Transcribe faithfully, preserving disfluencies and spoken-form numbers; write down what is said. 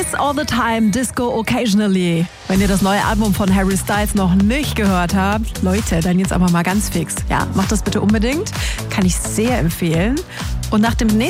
Dance all the time, Disco occasionally. Wenn ihr das neue Album von Harry Styles noch nicht gehört habt, Leute, dann jetzt aber mal ganz fix. Ja, macht das bitte unbedingt. Kann ich sehr empfehlen. Und nach dem nächsten